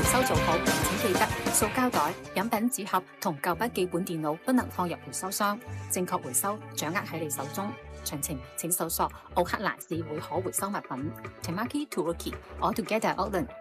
收做好，請記得塑膠袋、飲品紙盒同舊筆記本電腦不能放入回收箱。正確回收掌握喺你手中。詳情請搜索奧克蘭市會可回收物品 Tamaki Turuki or Together Auckland。